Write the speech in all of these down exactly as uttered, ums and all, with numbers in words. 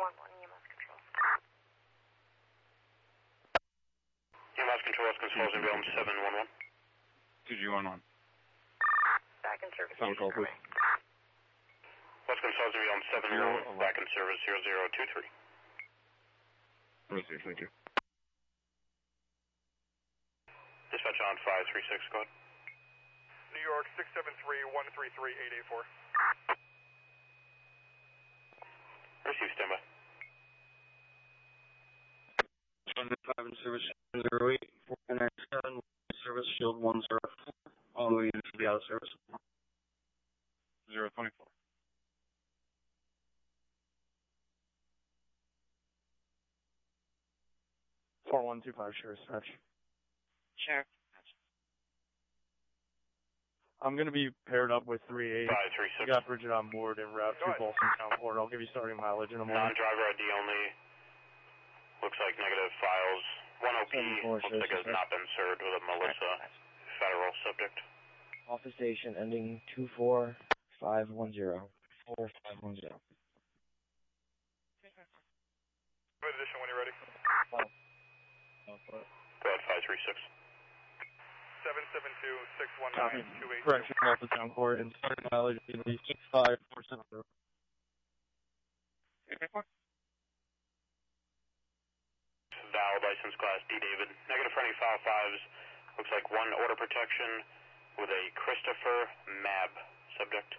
one one, E M S control. E M S control, West Coast Falls and Beyond seven one one. two G one one. Back in service. Phone call, please. West Coast Falls and Beyond seven one one, back in service zero zero two three. Receive, thank you. Dispatch on five three six, go ahead. New York six seven three one three three eight eight four. Receive, standby. five in service zero eight four nine seven, service shield one zero four, all the units will be out of service. zero twenty-four. four one two five, Sheriff Dispatch. Sheriff. I'm going to be paired up with three eight. five three six. We got Bridget on board en route to Folsom Town Court. I'll give you starting mileage in a moment. Non-driver I D only. Looks like negative files. one O P looks like has not been served with a Melissa federal subject. Office station ending two four five one zero. four five one zero. Addition when you're ready. Go ahead, five three six. seven seven two six one nine two eight. Correction, Folsom Town Court, and starting mileage will be six five four seven zero. Valid license class D David. Negative for any file fives. Looks like one order protection with a Christopher Mab subject.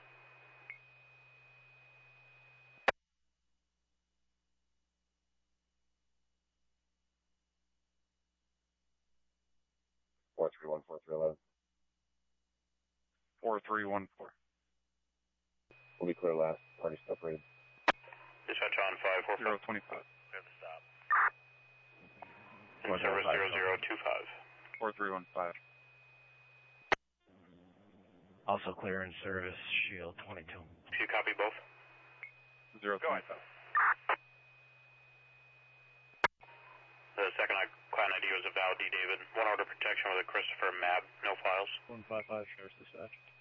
Four three one four three eleven. four three one four. We'll be clear last. Party separated. Dispatch on five four zero twenty-five. Stop. In service zero zero two five. four three one five. Also clear in service, Shield twenty-two. Do you copy both? zero twenty-five. The second client I D was a Val D David. One order protection with a Christopher Mab. No files. one five five, Sheriff's Dispatch.